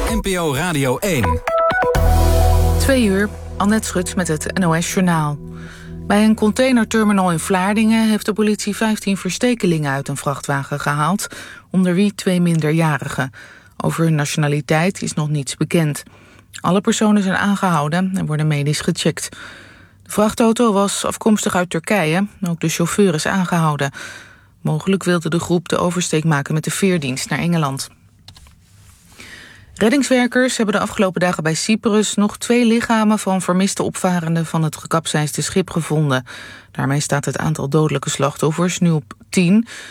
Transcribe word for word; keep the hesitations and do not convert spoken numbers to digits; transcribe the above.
N P O Radio één. Twee uur, Annette Schut met het N O S-journaal. Bij een containerterminal in Vlaardingen heeft de politie vijftien verstekelingen uit een vrachtwagen gehaald, onder wie twee minderjarigen. Over hun nationaliteit is nog niets bekend. Alle personen zijn aangehouden en worden medisch gecheckt. De vrachtauto was afkomstig uit Turkije, ook de chauffeur is aangehouden. Mogelijk wilde de groep de oversteek maken met de veerdienst naar Engeland. Reddingswerkers hebben de afgelopen dagen bij Cyprus nog twee lichamen van vermiste opvarenden van het gekapseisde schip gevonden. Daarmee staat het aantal dodelijke slachtoffers nu op tien.